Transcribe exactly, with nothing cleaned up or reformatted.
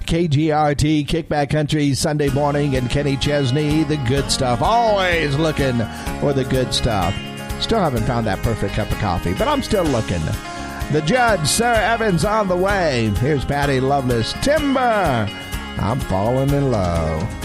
K G R T, Kickback Country, Sunday morning, and Kenny Chesney, the good stuff. Always looking for the good stuff. Still haven't found that perfect cup of coffee, but I'm still looking. The Judge, Sarah Evans, on the way. Here's Patty Loveless, Timber. I'm falling in love.